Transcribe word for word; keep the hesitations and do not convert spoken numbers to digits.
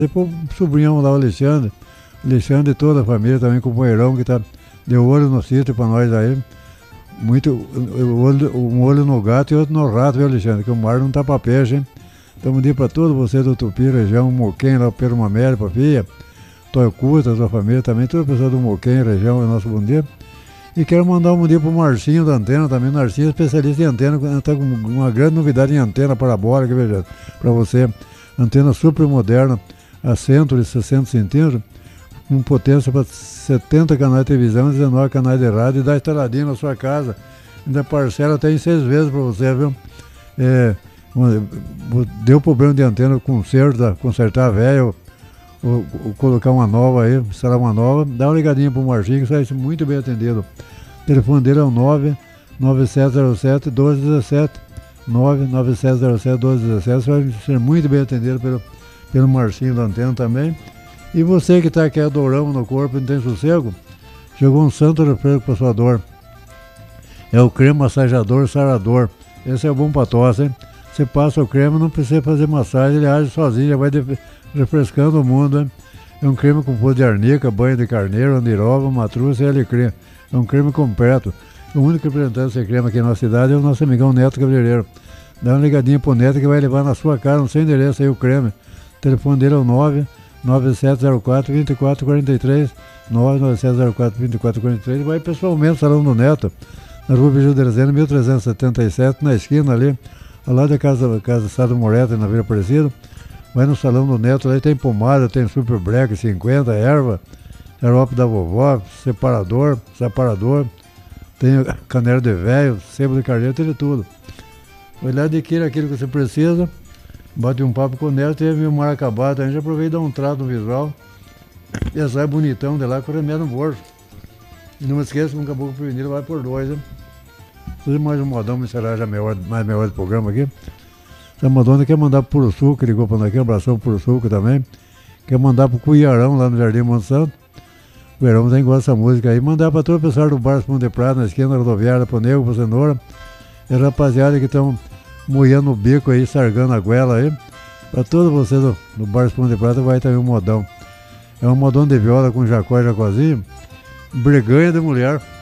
Depois o sobrinho lá, o Alexandre, o Alexandre e toda a família, também companheirão que tá, deu olho no sítio pra nós aí. Muito, o olho, um olho no gato e outro no rato, viu, Alexandre? Que o mar não tá pra peixe, hein? Então, bom dia pra todos vocês do Tupi, região, Moquém, lá pelo Mamélio, pra Pia, Toicuta, sua família também, toda a pessoa do Moquém, região, é nosso bom dia. E quero mandar um bom dia pro Marcinho da Antena também, o Marcinho é especialista em antena, está com uma grande novidade em antena parabólica, veja, pra você. Antena super moderna, a centro de sessenta centímetros, com potência para setenta canais de televisão, dezenove canais de rádio, e dá instaladinho na sua casa. Ainda parcela até em seis vezes para você, viu? É, deu problema de antena, conserta, consertar a velha, ou, ou, ou colocar uma nova aí, instalar uma nova, dá uma ligadinha pro Marcinho, que sai muito bem atendido. O telefone dele é o nove nove sete zero sete doze dezessete, nove nove sete zero sete doze dezessete, você vai ser muito bem atendido pelo, pelo Marcinho da Antena também. E você que está aqui adorando no corpo e não tem sossego, chegou um santo refresco para sua dor. É o creme massajador sarador. Esse é bom para tosse, hein? Você passa o creme, não precisa fazer massagem, ele age sozinho, já vai refrescando o mundo, hein? É um creme composto de arnica, banho de carneiro, andiroba, matrúcia e alecrim. É um creme completo. O único representante desse creme aqui na nossa cidade é o nosso amigão Neto Cabeleireiro. Dá uma ligadinha pro Neto que vai levar na sua casa, no seu endereço aí o creme. O telefone dele é o nove nove sete zero quatro dois quatro quatro três, nove nove sete zero quatro dois quatro quatro três. Vai pessoalmente no Salão do Neto, na rua Vigil Dezena, mil trezentos e setenta e sete, na esquina ali, ao lado da casa, casa Sado Moreta, na Vila Aparecida. Vai no Salão do Neto, lá tem pomada, tem super black cinquenta, erva, xarope da vovó, separador, separador, tem canela de velho, sebo de carneiro, tem de tudo. Vai lá, adquire aquilo que você precisa, bate um papo com o Neto, teve o mar acabado, a gente aproveita e dá um trato no visual, e sai bonitão de lá com o remédio no bolso. E não esqueça que um caboclo prevenido vai por dois, hein? Fazer mais um modão, me encerrar já meia hora, mais meia hora do programa aqui. Essa modona quer mandar pro Puro Sul, que ligou pra nós aqui, um abração pro Puro Sul também. Quer mandar pro Cuiarão, lá no Jardim Monte Santo. O Cuiarão tem gosta dessa música aí. Mandar pra todo o pessoal do Bar Pão de Prata, na esquina da rodoviária, pro Nego, pro Cenoura. E a rapaziada que estão moendo o bico aí, sargando a goela aí. Pra todos vocês do, do Bar Pão de Prata vai também um modão. É um modão de viola com jacó e jacozinho. Breganha de mulher.